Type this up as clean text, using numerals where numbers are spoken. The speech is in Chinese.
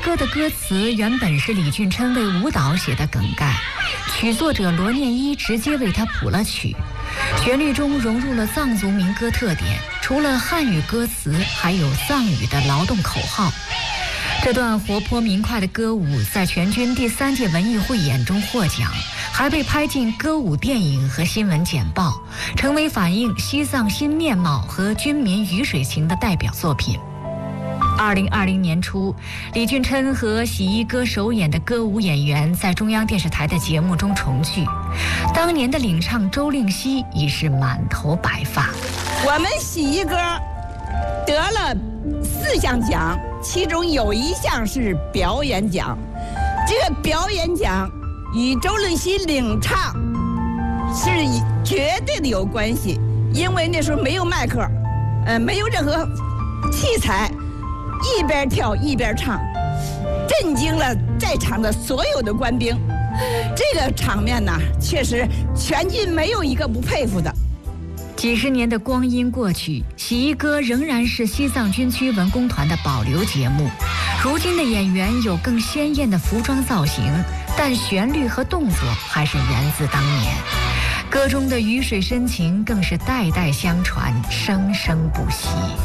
歌》的歌词原本是李俊琛为舞蹈写的梗概，曲作者罗念一直接为他谱了曲。旋律中融入了藏族民歌特点，除了汉语歌词，还有藏语的劳动口号。这段活泼明快的歌舞在全军第3届文艺汇演中获奖，还被拍进歌舞电影和新闻简报，成为反映西藏新面貌和军民鱼水情的代表作品。2020年初，李俊琛和洗衣歌首演的歌舞演员在中央电视台的节目中重聚，当年的领唱周令熙已是满头白发。 我们洗衣歌得了4项奖，其中有1项是表演奖。这个表演奖与周令熙领唱是绝对的有关系，因为那时候没有麦克，没有任何器材，一边跳一边唱，震惊了在场的所有的官兵。这个场面呢，确实全军没有一个不佩服的。 几十年的光阴过去，洗衣歌仍然是西藏军区文工团的保留节目。如今的演员有更鲜艳的服装造型，但旋律和动作还是源自当年。歌中的鱼水深情更是代代相传，生生不息。